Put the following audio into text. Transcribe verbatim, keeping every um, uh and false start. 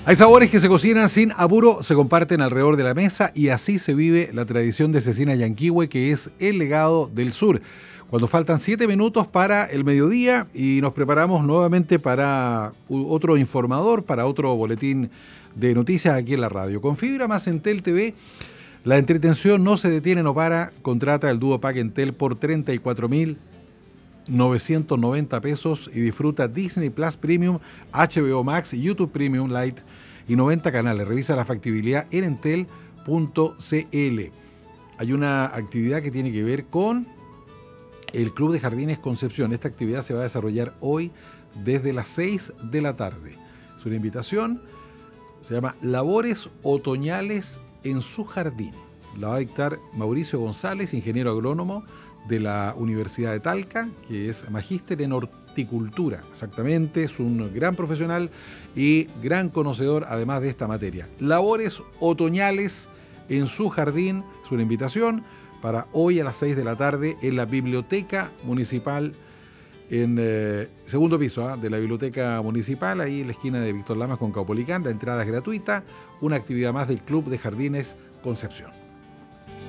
Hay sabores que se cocinan sin apuro, se comparten alrededor de la mesa y así se vive la tradición de cecina yanquihue, que es el legado del sur. Cuando faltan siete minutos para el mediodía y nos preparamos nuevamente para otro informador, para otro boletín de noticias aquí en la radio. Con Fibra más Entel T V, la entretención no se detiene, no para. Contrata el Duo Pack Entel por treinta y cuatro mil novecientos noventa pesos y disfruta Disney Plus Premium, H B O Max, YouTube Premium Lite y noventa canales. Revisa la factibilidad en entel punto c l. Hay una actividad que tiene que ver con el Club de Jardines Concepción. Esta actividad se va a desarrollar hoy desde las seis de la tarde. Es una invitación, se llama Labores Otoñales en su Jardín. La va a dictar Mauricio González, ingeniero agrónomo de la Universidad de Talca, que es magíster en horticultura. Exactamente, es un gran profesional y gran conocedor además de esta materia. Labores Otoñales en su Jardín, es una invitación para hoy a las seis de la tarde en la Biblioteca Municipal, en eh, segundo piso ¿eh? de la Biblioteca Municipal, ahí en la esquina de Víctor Lamas con Caupolicán. La entrada es gratuita, una actividad más del Club de Jardines Concepción.